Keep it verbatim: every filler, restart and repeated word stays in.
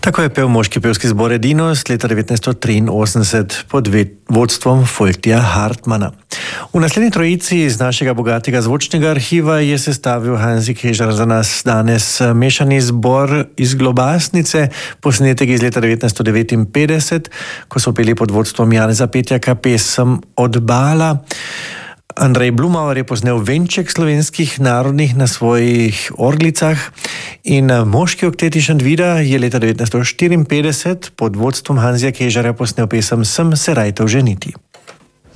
Tako je pev moški pevski zbor Edino z leta devetnajststo triinosemdeset pod vodstvom Foltija Hartmana. V naslednji trojici iz našega bogatega zvočnega arhiva je sestavil Hansi Kežar za nas danes mešani zbor iz Globasnice, posnetek iz leta devetnajststo devetinpetdeset, ko so peli pod vodstvom Janeza Petjaka pesem Od bala. Andrej Blumauer je posnel venček slovenskih narodnih na svojih orglicah in moški oktet iz Šentvida je leta devetnajststo štiriinpetdeset pod vodstvom Hansija Kežarja posnel pesem Sem se rajtal ženiti.